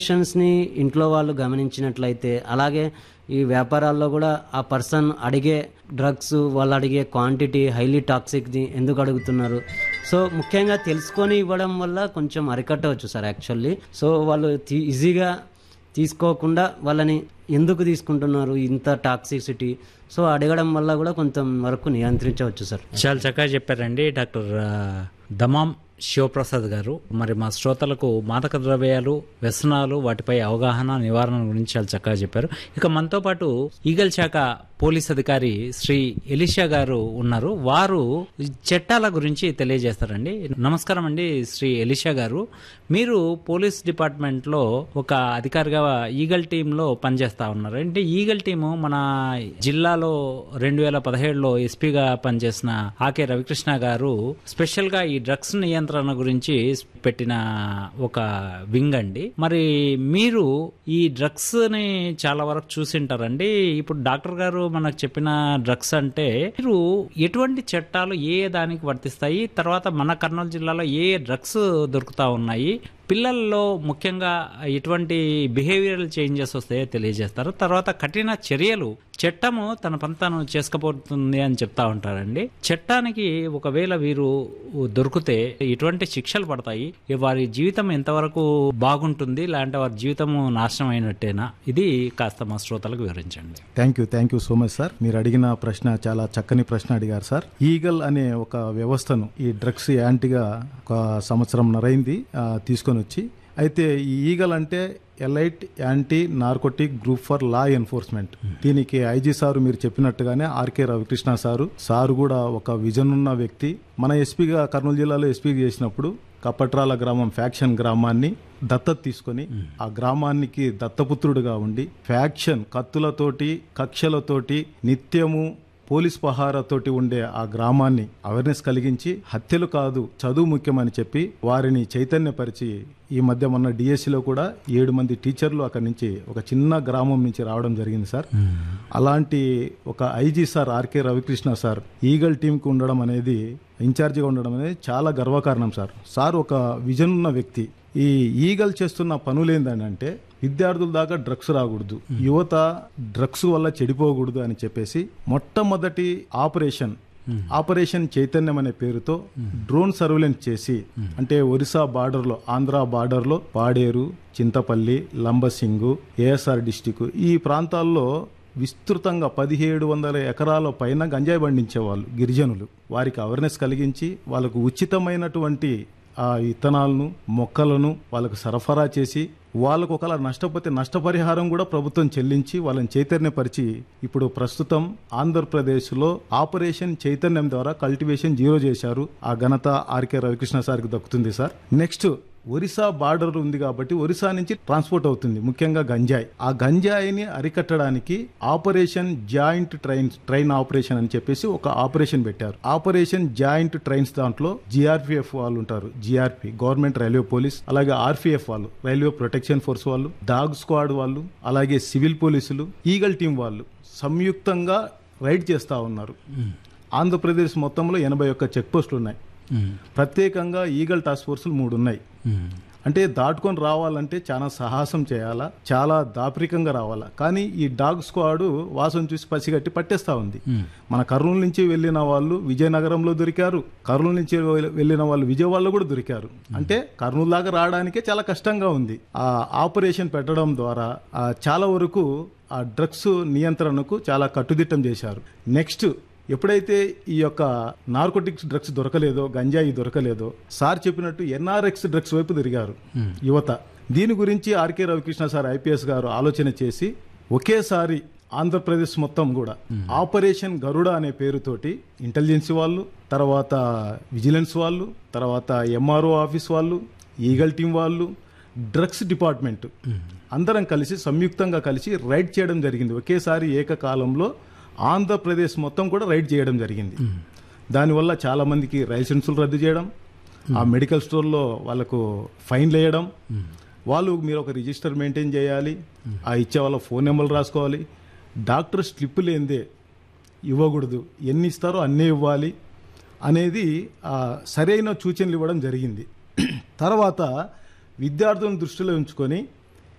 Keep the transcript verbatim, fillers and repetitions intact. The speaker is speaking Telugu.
ని ఇంట్లో వాళ్ళు గమనించినట్లయితే, అలాగే ఈ వ్యాపారాల్లో కూడా ఆ పర్సన్ అడిగే డ్రగ్స్, వాళ్ళు అడిగే క్వాంటిటీ హైలీ టాక్సిక్‌ది ఎందుకు అడుగుతున్నారు? సో, ముఖ్యంగా తెలుసుకొని ఇవ్వడం వల్ల కొంచెం అరికట్టవచ్చు సార్ యాక్చువల్లీ. సో, వాళ్ళు తి ఈజీగా తీసుకోకుండా వాళ్ళని ఎందుకు తీసుకుంటున్నారు ఇంత టాక్సిసిటీ, సో అడగడం వల్ల కూడా కొంచెం వరకు నియంత్రించవచ్చు సార్. చాలా చక్కగా చెప్పారండి డాక్టర్ దమాం శివప్రసాద్ గారు. మరి మా శ్రోతలకు మాదక ద్రవ్యాలు, వ్యసనాలు, వాటిపై అవగాహన, నివారణ గురించి చాలా చక్కగా చెప్పారు. ఇక మనతో పాటు ఈగల్ శాఖ పోలీస్ అధికారి శ్రీ ఎలీషా గారు ఉన్నారు. వారు చట్టాల గురించి తెలియజేస్తారండి. నమస్కారం అండి శ్రీ ఎలీషా గారు. మీరు పోలీస్ డిపార్ట్మెంట్ లో ఒక అధికారిగా ఈగల్ టీమ్ లో పనిచేస్తా ఉన్నారు. అంటే ఈగల్ టీము మన జిల్లాలో రెండు వేల పదిహేడులో ఎస్పీగా పనిచేసిన ఆకే రవికృష్ణ గారు స్పెషల్ గా ఈ డ్రగ్స్ నియంత్రణ గురించి పెట్టిన ఒక వింగ్ అండి. మరి మీరు ఈ డ్రగ్స్ ని చాలా వరకు చూసింటారండి. ఇప్పుడు డాక్టర్ గారు మనకు చెప్పిన డ్రగ్స్ అంటే మీరు ఎటువంటి చట్టాలు ఏ ఏ దానికి వర్తిస్తాయి, తర్వాత మన కర్నూలు జిల్లాలో ఏ ఏ డ్రగ్స్ దొరుకుతా ఉన్నాయి, పిల్లల్లో ముఖ్యంగా ఎటువంటి బిహేవియరల్ చేంజెస్ వస్తాయో తెలియజేస్తారు. తర్వాత కఠిన చర్యలు చట్టము తన పని తాను చేసుకపోతుంది అని చెప్తా ఉంటారండి. చట్టానికి ఒకవేళ వీరు దొరికితే ఎటువంటి శిక్షలు పడతాయి, వారి జీవితం ఎంతవరకు బాగుంటుంది, లేదంటే వారి జీవితము నాశనం అయినట్టేనా? ఇది కాస్త మా శ్రోతలకు వివరించండి. Thank you thank you so much sir. మీరు అడిగిన ప్రశ్న చాలా చక్కని ప్రశ్న అడిగారు సార్. ఈగల్ అనే ఒక వ్యవస్థను ఈ డ్రగ్స్ యాంటీగా ఒక సంవత్సరం నరైంది తీసుకొని వచ్చి, అయితే ఈ ఈగల్ అంటే elite anti narcotic group for law enforcement. దీనికి ఐజీ సారు మీరు చెప్పినట్టుగానే ఆర్కే రవికృష్ణ సారు సారు కూడా ఒక విజన్ ఉన్న వ్యక్తి. మన ఎస్పీగా కర్నూలు జిల్లాలో ఎస్పీ చేసినప్పుడు కప్పట్రాల గ్రామం ఫ్యాక్షన్ గ్రామాన్ని దత్తత తీసుకొని ఆ గ్రామానికి దత్తపుత్రుడుగా ఉండి ఫ్యాక్షన్ కత్తులతోటి కక్షలతోటి నిత్యము పోలీస్ పహారాతోటి ఉండే ఆ గ్రామాన్ని అవేర్నెస్ కలిగించి హత్యలు కాదు చదువు ముఖ్యమని చెప్పి వారిని చైతన్యపరిచి ఈ మధ్య మొన్న డిఎస్సిలో కూడా ఏడు మంది టీచర్లు అక్కడి నుంచి ఒక చిన్న గ్రామం నుంచి రావడం జరిగింది సార్. అలాంటి ఒక IG sir RK Ravikrishna sir eagle టీంకి ఉండడం అనేది, ఇన్ఛార్జిగా ఉండడం అనేది చాలా గర్వకారణం సార్. సార్ ఒక విజన్ ఉన్న వ్యక్తి. ఈ ఈగల్ చేస్తున్న పనులు ఏంటంటే విద్యార్థుల దాకా డ్రగ్స్ రాకూడదు, యువత డ్రగ్స్ వల్ల చెడిపోకూడదు అని చెప్పేసి మొట్టమొదటి ఆపరేషన్ ఆపరేషన్ చైతన్యం అనే పేరుతో డ్రోన్ సర్వేలెన్స్ చేసి, అంటే ఒరిస్సా బార్డర్ లో, ఆంధ్ర బార్డర్ లో పాడేరు, చింతపల్లి, లంబసింగు, ఏఎస్ఆర్ డిస్టిక్ ఈ ప్రాంతాల్లో విస్తృతంగా పదిహేడు వందల ఎకరాల పైన గంజాయి పండించేవాళ్ళు గిరిజనులు. వారికి అవేర్నెస్ కలిగించి వాళ్ళకు ఉచితమైనటువంటి ఆ విత్తనాలను, మొక్కలను వాళ్ళకు సరఫరా చేసి, వాళ్ళకు ఒకవేళ నష్టపోతే నష్టపరిహారం కూడా ప్రభుత్వం చెల్లించి వాళ్ళని చైతన్యపరిచి ఇప్పుడు ప్రస్తుతం ఆంధ్రప్రదేశ్లో ఆపరేషన్ చైతన్యం ద్వారా కల్టివేషన్ జీరో చేశారు. ఆ ఘనత ఆర్కే రవికృష్ణ సార్కి దక్కుతుంది సార్. నెక్స్ట్ ఒరిస్సా బార్డర్ ఉంది కాబట్టి ఒరిస్సా నుంచి ట్రాన్స్పోర్ట్ అవుతుంది ముఖ్యంగా గంజాయి. ఆ గంజాయిని అరికట్టడానికి operation joint train train operation అని చెప్పేసి ఒక ఆపరేషన్ పెట్టారు. ఆపరేషన్ జాయింట్ ట్రైన్స్ దాంట్లో జిఆర్పిఎఫ్ వాళ్ళు ఉంటారు, జిఆర్పి గవర్నమెంట్ రైల్వే పోలీస్, అలాగే ఆర్పిఎఫ్ వాళ్ళు రైల్వే ప్రొటెక్షన్ ఫోర్స్ వాళ్ళు, డాగ్ స్క్వాడ్ వాళ్ళు, అలాగే సివిల్ పోలీసులు, ఈగల్ టీం వాళ్ళు సంయుక్తంగా రైడ్ చేస్తా ఉన్నారు. ఆంధ్రప్రదేశ్ మొత్తంలో ఎనభై ఒక్క చెక్ పోస్టులు ఉన్నాయి. ప్రత్యేకంగా ఈగల్ టాస్క్ ఫోర్సులు మూడు ఉన్నాయి. అంటే దాటుకొని రావాలంటే చాలా సాహసం చేయాలా, చాలా దాపరికంగా రావాలా. కానీ ఈ డాగ్ స్క్వాడ్ వాసన చూసి పసిగట్టి పట్టేస్తా ఉంది. మన కర్నూలు నుంచి వెళ్ళిన వాళ్ళు విజయనగరంలో దొరికారు, కర్నూలు నుంచి వెళ్ళిన వాళ్ళు విజయవాడలో కూడా దొరికారు. అంటే కర్నూలు దాకా రావడానికే చాలా కష్టంగా ఉంది. ఆ ఆపరేషన్ పెట్టడం ద్వారా చాలా వరకు ఆ డ్రగ్స్ నియంత్రణకు చాలా కట్టుదిట్టం చేశారు. నెక్స్ట్ ఎప్పుడైతే ఈ యొక్క నార్కోటిక్స్ డ్రగ్స్ దొరకలేదో, గంజాయి దొరకలేదో, సార్ చెప్పినట్టు ఎన్ఆర్ఎక్స్ డ్రగ్స్ వైపు తిరిగారు యువత. దీని గురించి ఆర్కే రవికృష్ణ సార్ ఐపీఎస్ గారు ఆలోచన చేసి ఒకేసారి ఆంధ్రప్రదేశ్ మొత్తం కూడా ఆపరేషన్ గరుడ అనే పేరుతోటి ఇంటెలిజెన్స్ వాళ్ళు, తర్వాత విజిలెన్స్ వాళ్ళు, తర్వాత ఎంఆర్ఓ ఆఫీస్ వాళ్ళు, ఈగల్ టీం వాళ్ళు, డ్రగ్స్ డిపార్ట్మెంట్ అందరం కలిసి సంయుక్తంగా కలిసి రైడ్ చేయడం జరిగింది. ఒకేసారి ఏకకాలంలో ఆంధ్రప్రదేశ్ మొత్తం కూడా రైడ్ చేయడం జరిగింది. దానివల్ల చాలా మందికి లైసెన్సులు రద్దు చేయడం, ఆ మెడికల్ స్టోర్లో వాళ్ళకు ఫైన్లు వేయడం, వాళ్ళు మీరు ఒక రిజిస్టర్ మెయింటైన్ చేయాలి, ఆ ఇచ్చే వాళ్ళ ఫోన్ నెంబర్లు రాసుకోవాలి, డాక్టర్ స్లిప్ లేనిదే ఇవ్వకూడదు, ఎన్ని ఇస్తారో అన్నీ ఇవ్వాలి అనేది సరైన సూచనలు ఇవ్వడం జరిగింది. తర్వాత విద్యార్థులను దృష్టిలో ఉంచుకొని